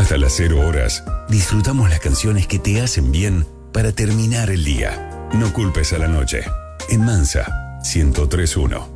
Hasta las 0 horas, disfrutamos las canciones que te hacen bien para terminar el día. No culpes a la noche. En Mansa, 103.1.